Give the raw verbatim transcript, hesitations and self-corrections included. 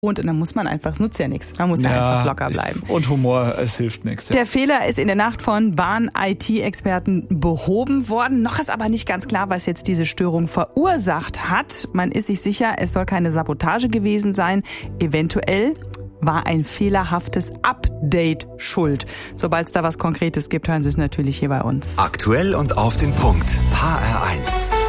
Und dann muss man einfach, es nutzt ja nichts. Man muss ja, ja einfach locker bleiben. Und Humor, es hilft nichts. Ja. Der Fehler ist in der Nacht von Bahn-I T-Experten behoben worden. Noch ist aber nicht ganz klar, was jetzt diese Störung verursacht hat. Man ist sich sicher, es soll keine Sabotage gewesen sein. Eventuell war ein fehlerhaftes Update schuld. Sobald es da was Konkretes gibt, hören Sie es natürlich hier bei uns. Aktuell und auf den Punkt. H R eins.